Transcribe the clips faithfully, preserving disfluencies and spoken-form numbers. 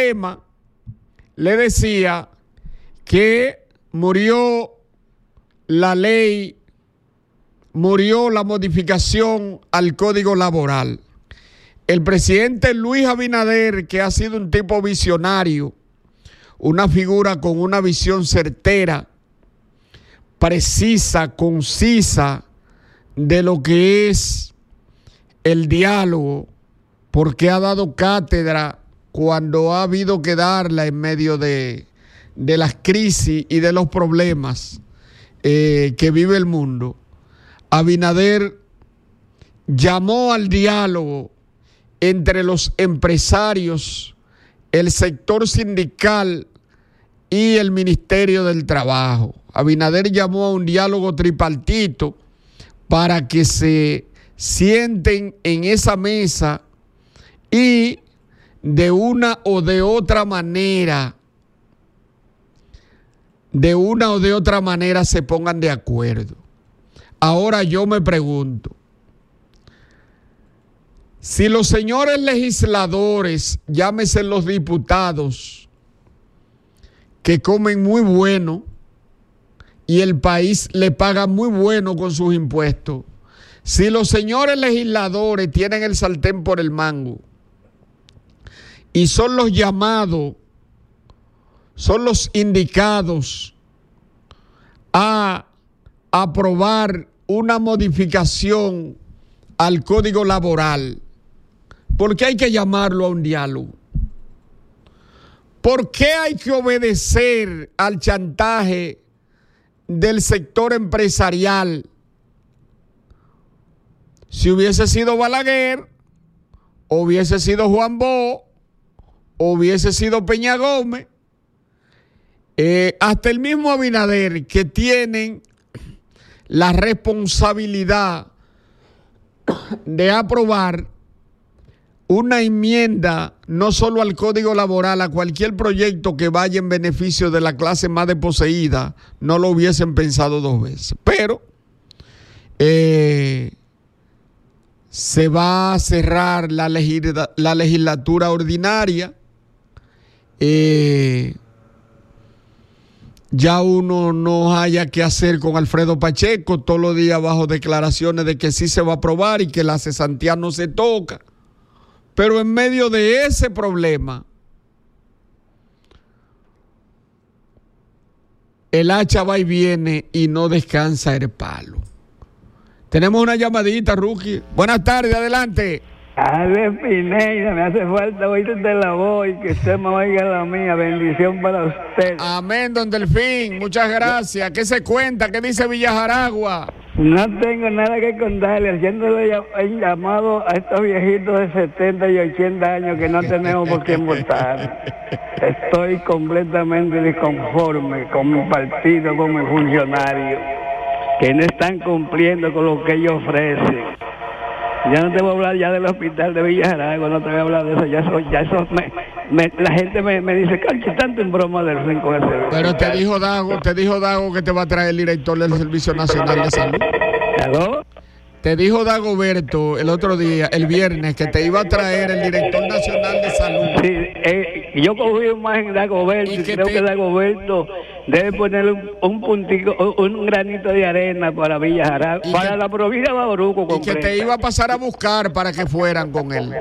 tema, le decía que murió la ley, murió la modificación al Código Laboral. El presidente Luis Abinader, que ha sido un tipo visionario, una figura con una visión certera, precisa, concisa de lo que es el diálogo, porque ha dado cátedra cuando ha habido que darla en medio de, de las crisis y de los problemas eh, que vive el mundo. Abinader llamó al diálogo entre los empresarios, el sector sindical y el Ministerio del Trabajo. Abinader llamó a un diálogo tripartito para que se sienten en esa mesa y de una o de otra manera, de una o de otra manera se pongan de acuerdo. Ahora yo me pregunto, si los señores legisladores, llámese los diputados, que comen muy bueno y el país le paga muy bueno con sus impuestos, si los señores legisladores tienen el sartén por el mango y son los llamados, son los indicados a aprobar una modificación al Código Laboral, ¿por qué hay que llamarlo a un diálogo? ¿Por qué hay que obedecer al chantaje del sector empresarial? Si hubiese sido Balaguer, hubiese sido Juan Bo, hubiese sido Peña Gómez, eh, hasta el mismo Abinader, que tienen la responsabilidad de aprobar una enmienda no solo al Código Laboral, a cualquier proyecto que vaya en beneficio de la clase más desposeída, no lo hubiesen pensado dos veces. Pero eh, se va a cerrar la, legisla, la legislatura ordinaria. Eh, ya uno no haya que hacer con Alfredo Pacheco todos los días bajo declaraciones de que sí se va a aprobar y que la cesantía no se toca. Pero en medio de ese problema, el hacha va y viene y no descansa el palo. Tenemos una llamadita, Rookie. Buenas tardes, adelante. Ave Pineida, me hace falta oírte la voz y que usted me oiga la mía. Bendición para usted. Amén, don Delfín. Muchas gracias. ¿Qué se cuenta? ¿Qué dice Villa Jaragua? No tengo nada que contarle, haciéndole el llamado a estos viejitos de setenta y ochenta años que no tenemos por quién votar. Estoy completamente disconforme con mi partido, con mi funcionario, que no están cumpliendo con lo que ellos ofrecen. Ya no te voy a hablar ya del hospital de Villa Jaragua, no te voy a hablar de eso, ya eso, ya eso me, me, la gente me, me dice, Carchi, tanto en broma del fin con ese. Pero te dijo Dago, te dijo Dago que te va a traer el director del Servicio Nacional de Salud. ¿Aló? Te dijo Dagoberto el otro día, el viernes, que te iba a traer el director nacional de salud. Sí, eh, yo cogí más en Dagoberto y, y creo te... que Dagoberto debe poner un, un puntico, un granito de arena para Villa Jaragua, para que, la provincia de Bauruco completa. Y que te iba a pasar a buscar para que fueran con él.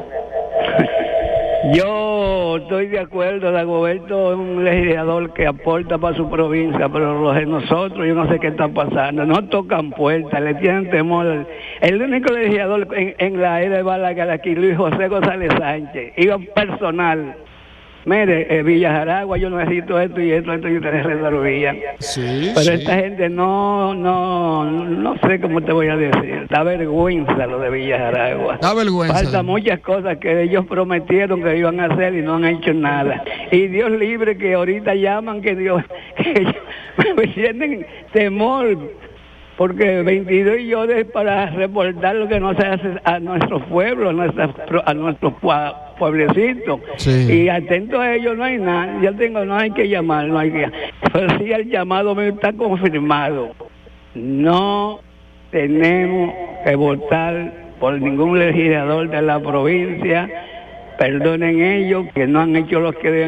Yo estoy de acuerdo, Dagoberto es un legislador que aporta para su provincia, pero los de nosotros, yo no sé qué está pasando, no tocan puertas, le tienen temor. El único legislador en, en la era de Balaguer aquí, Luis José González Sánchez, iba personal. Mire, eh, Villa Jaragua, yo necesito esto y esto, esto y ustedes resolvían. Sí, Pero sí. Esta gente no, no, no sé cómo te voy a decir. Da vergüenza lo de Villa Jaragua. Da vergüenza. Falta muchas cosas que ellos prometieron que iban a hacer y no han hecho nada. Y Dios libre que ahorita llaman que Dios, que ellos me sienten temor. Porque veintidós millones para reportar lo que no se hace a nuestro pueblo, a, nuestra, a nuestros pueblecitos. Sí. Y atento a ellos no hay nada. Yo tengo, no hay que llamar, no hay que. Pero sí el llamado me está confirmado. No tenemos que votar por ningún legislador de la provincia. Perdonen ellos que no han hecho lo que deben.